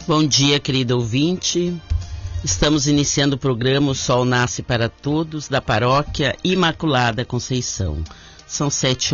Bom dia, querido ouvinte. Estamos iniciando o programa O Sol Nasce para Todos, da Paróquia Imaculada Conceição. São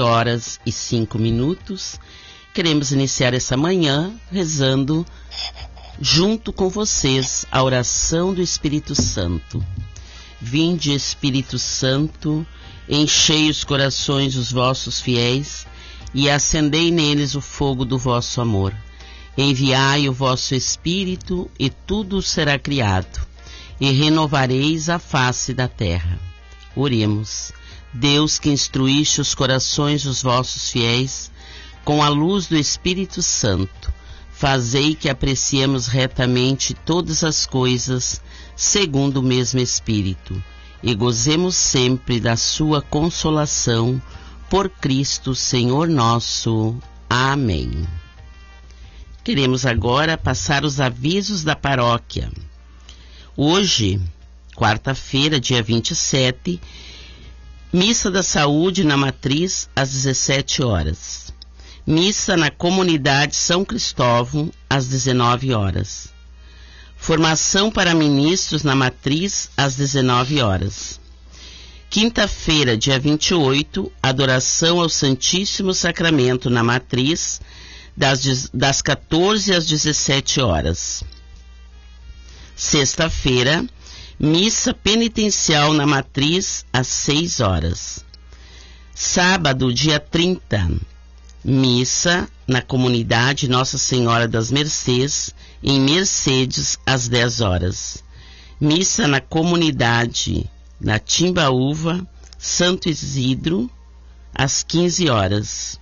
7h05. Queremos iniciar essa manhã rezando junto com vocês a oração do Espírito Santo. Vinde, Espírito Santo, enchei os corações dos vossos fiéis e acendei neles o fogo do vosso amor. Enviai o vosso Espírito e tudo será criado, e renovareis a face da terra. Oremos. Deus, que instruíste os corações dos vossos fiéis com a luz do Espírito Santo, fazei que apreciemos retamente todas as coisas segundo o mesmo Espírito, e gozemos sempre da sua consolação, por Cristo Senhor nosso. Amém. Queremos agora passar os avisos da paróquia. Hoje, quarta-feira, dia 27, Missa da Saúde na Matriz, às 17 horas. Missa na Comunidade São Cristóvão, às 19 horas. Formação para ministros na Matriz, às 19 horas. Quinta-feira, dia 28, adoração ao Santíssimo Sacramento na Matriz, das 14 às 17 horas. Sexta-feira, missa penitencial na Matriz, às 6 horas. Sábado, dia 30, missa na comunidade Nossa Senhora das Mercês, em Mercedes, às 10 horas. Missa na comunidade na Timbaúva, Santo Isidro, às 15 horas.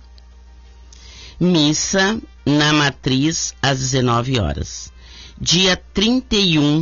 Missa na Matriz, às 19 horas. Dia 31,